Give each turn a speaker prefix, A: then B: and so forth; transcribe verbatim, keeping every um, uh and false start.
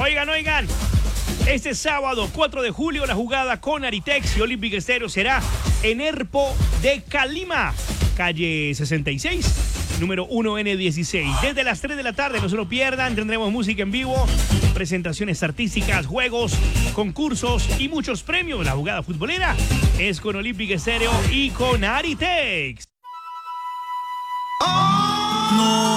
A: Oigan, oigan. Este sábado, cuatro de julio, la jugada con Aritex y Olympic Stereo será en Erpo de Calima, calle sesenta y seis, número uno ene dieciséis. Desde las tres de la tarde, no se lo pierdan, tendremos música en vivo, presentaciones artísticas, juegos, concursos y muchos premios. La jugada futbolera es con Olympic Stereo y con Aritex.
B: Oh, no.